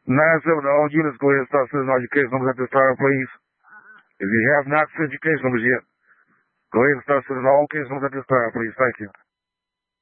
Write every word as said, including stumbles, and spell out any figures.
nine seven, all units, go ahead and start sending all your case numbers at this time, please. If you have not sent your case numbers yet, go ahead and start sending all case numbers at this time, please. Thank you.